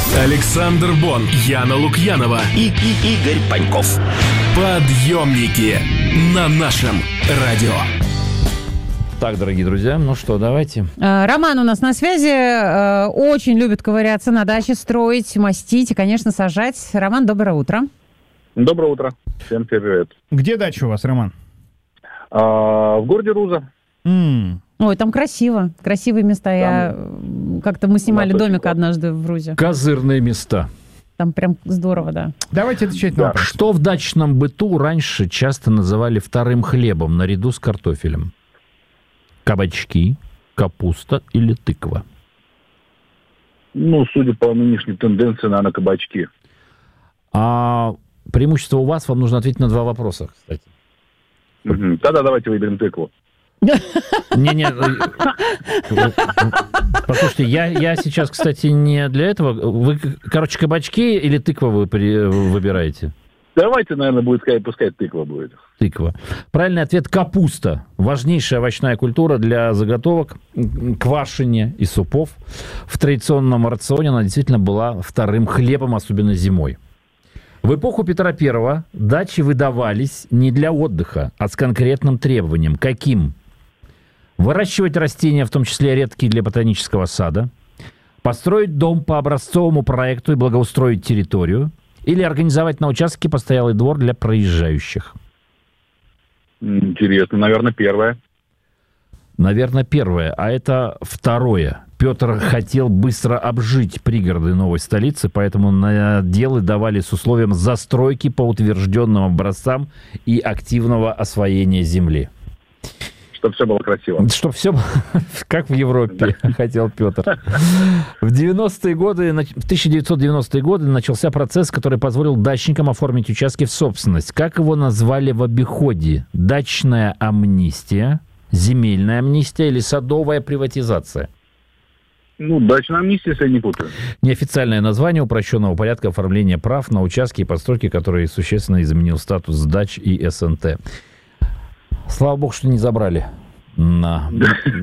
Александр Бон, Яна Лукьянова и Игорь Паньков. Подъемники на нашем радио. Так, дорогие друзья, ну что, давайте. Роман у нас на связи. Очень любит ковыряться на даче, строить, мастить и, конечно, сажать. Роман, доброе утро. Доброе утро. Всем привет. Где дача у вас, Роман? В городе Руза. Ой, там красиво. Красивые места. Как-то мы снимали домик однажды в Рузе. Козырные места. Там прям здорово, да. Давайте отвечать на вопрос. Что в дачном быту раньше часто называли вторым хлебом наряду с картофелем? Кабачки, капуста или тыква? Ну, судя по нынешней тенденции, наверное, кабачки. А преимущество у вас, вам нужно ответить на два вопроса, кстати. Тогда давайте выберем тыкву. Не-не, послушайте, я сейчас, кстати, не для этого. Вы, короче, кабачки или тыква вы выбираете? Давайте, наверное, будет сказать, пускай тыква будет. Тыква. Правильный ответ – капуста. Важнейшая овощная культура для заготовок, квашения и супов. В традиционном рационе она действительно была вторым хлебом, особенно зимой. В эпоху Петра I дачи выдавались не для отдыха, а с конкретным требованием. Каким? Выращивать растения, в том числе редкие для ботанического сада, построить дом по образцовому проекту и благоустроить территорию, или организовать на участке постоялый двор для проезжающих. Интересно, наверное, первое. Наверное, первое, а это второе. Петр хотел быстро обжить пригороды новой столицы, поэтому наделы давали с условием застройки по утвержденным образцам и активного освоения земли. Чтобы все было красиво. Чтобы все было как в Европе, хотел Петр. В 1990-е годы начался процесс, который позволил дачникам оформить участки в собственность. Как его назвали в обиходе? Дачная амнистия, земельная амнистия или садовая приватизация? Ну, дачная амнистия, если я не путаю. Неофициальное название упрощенного порядка оформления прав на участки и постройки, который существенно изменил статус дач и СНТ. Слава богу, что не забрали. Но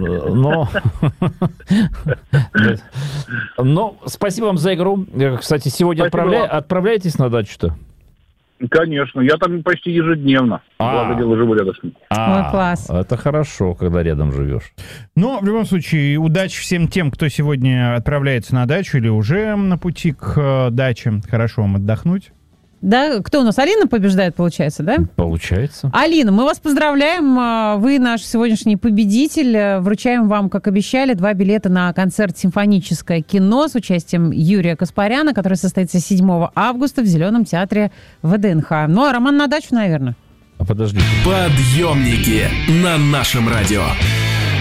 спасибо вам за игру. Кстати, сегодня отправляетесь на дачу-то? Конечно, я там почти ежедневно. Благо дело, живу рядом. Ой, класс. Это хорошо, когда рядом живешь. Но в любом случае, удачи всем тем, кто сегодня отправляется на дачу или уже на пути к даче. Хорошо вам отдохнуть. Да, кто у нас? Алина побеждает, получается, да? Получается. Алина, мы вас поздравляем. Вы наш сегодняшний победитель. Вручаем вам, как обещали, 2 билета на концерт «Симфоническое кино» с участием Юрия Каспаряна, который состоится 7 августа в Зеленом театре ВДНХ. Ну, а Роман на дачу, наверное. Подождите. Подъемники на нашем радио.